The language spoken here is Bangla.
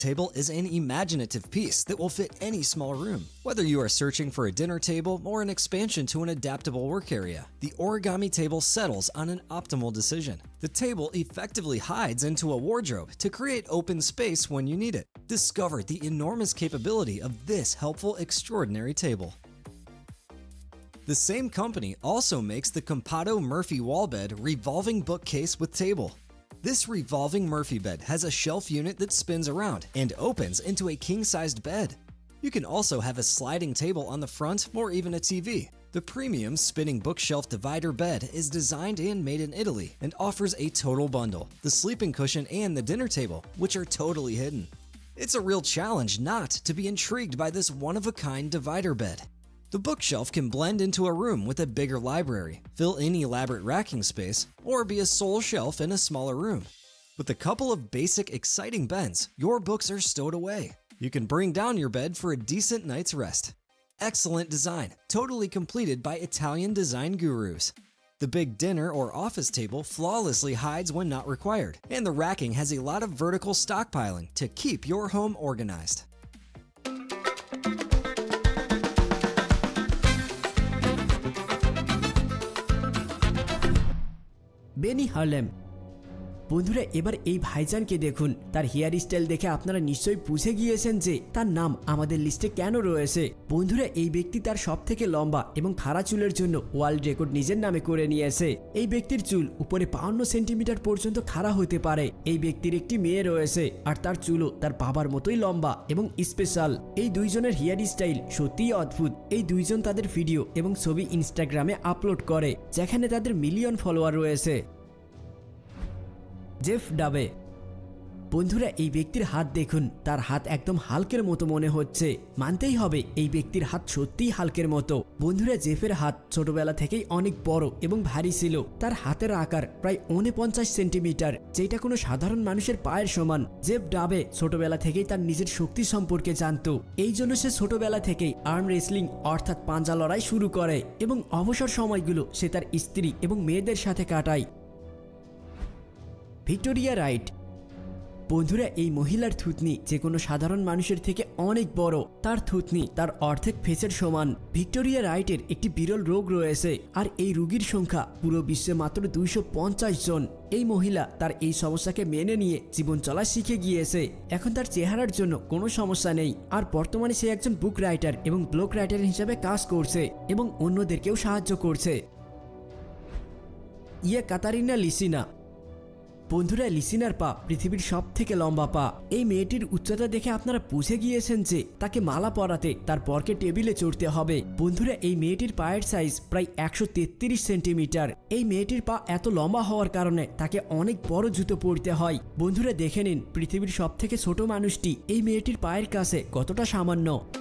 Table is an imaginative piece that will fit any small room. Whether you are searching for a dinner table or an expansion to an adaptable work area, the origami table settles on an optimal decision. The table effectively hides into a wardrobe to create open space when you need it. Discover the enormous capability of this helpful, extraordinary table. The same company also makes the Compado Murphy wall bed revolving bookcase with table. This revolving Murphy bed has a shelf unit that spins around and opens into a king-sized bed. You can also have a sliding table on the front or even a TV. The premium spinning bookshelf divider bed is designed and made in Italy and offers a total bundle, the sleeping cushion and the dinner table, which are totally hidden. It's a real challenge not to be intrigued by this one-of-a-kind divider bed. The bookshelf can blend into a room with a bigger library, fill in elaborate racking space, or be a sole shelf in a smaller room. With a couple of basic, exciting bends, your books are stowed away. You can bring down your bed for a decent night's rest. Excellent design, totally completed by Italian design gurus. The big dinner or office table flawlessly hides when not required, and the racking has a lot of vertical stockpiling to keep your home organized. Benny Harlem. বন্ধুরা এবার এই ভাইজানকে দেখুন, তার হেয়ার স্টাইল দেখে আপনারা নিশ্চয়ই বুঝে গিয়েছেন যে তার নাম আমাদের লিস্টে কেন রয়েছে। বন্ধুরা এই ব্যক্তি তার সবথেকে লম্বা এবং খাড়া চুলের জন্য ওয়ার্ল্ড রেকর্ড নিজের নামে করে নিয়েছে। এই ব্যক্তির চুল উপরে 52 সেন্টিমিটার পর্যন্ত খাড়া হতে পারে। এই ব্যক্তির একটি মেয়ে রয়েছে আর তার চুলও তার বাবার মতোই লম্বা এবং স্পেশাল। এই দুইজনের হেয়ার স্টাইল সত্যিই অদ্ভুত। এই দুইজন তাদের ভিডিও এবং ছবি ইনস্টাগ্রামে আপলোড করে, যেখানে তাদের মিলিয়ন ফলোয়ার রয়েছে। জেফ ডাবে। বন্ধুরা এই ব্যক্তির হাত দেখুন, তার হাত একদম হাল্কের মতো মনে হচ্ছে। মানতেই হবে এই ব্যক্তির হাত সত্যিই হাল্কের মতো। বন্ধুরা জেফের হাত ছোটবেলা থেকেই অনেক বড় এবং ভারী ছিল। তার হাতের আকার প্রায় 49 সেন্টিমিটার, যেটা কোনো সাধারণ মানুষের পায়ের সমান। জেফ ডাবে ছোটবেলা থেকেই তার নিজের শক্তি সম্পর্কে জানত। এই জন্য সে ছোটবেলা থেকেই আর্ম রেসলিং অর্থাৎ পাঞ্জা লড়াই শুরু করে এবং অবসর সময়গুলো সে তার স্ত্রী এবং মেয়েদের সাথে কাটায়। Victoria right. বন্ধুরা এই মহিলার থুতনি যে কোনো সাধারণ মানুষের থেকে অনেক বড়। তার থুতনি তার অর্ধেক ফেসের সমান। ভিক্টোরিয়া রাইটের একটি বিরল রোগ রয়েছে আর এই রোগীর সংখ্যা পুরো বিশ্বে মাত্র 250 জন। এই মহিলা তার এই সমস্যাকে মেনে নিয়ে জীবন চলা শিখে গিয়েছে। এখন তার চেহারার জন্য কোনো সমস্যা নেই আর বর্তমানে সে একজন বুক রাইটার এবং ব্লগ রাইটার হিসেবে কাজ করছে এবং অন্যদেরকেও সাহায্য করছে। কাতারিনা লিসিনা। বন্ধুরা লিসিনার পা পৃথিবীর সব থেকে লম্বা পা। এই মেয়েটির উচ্চতা দেখে আপনারা বুঝে গিয়েছেন যে তাকে মালা পরাতে তার পরকে টেবিলে চড়তে হবে। বন্ধুরা এই মেয়েটির পায়ের সাইজ প্রায় 133 সেন্টিমিটার। এই মেয়েটির পা এত লম্বা হওয়ার কারণে তাকে অনেক বড় জুতো পরতে হয়। বন্ধুরা দেখে নিন পৃথিবীর সব থেকে ছোট মানুষটি এই মেয়েটির পায়ের কাছে কতটা সামান্য।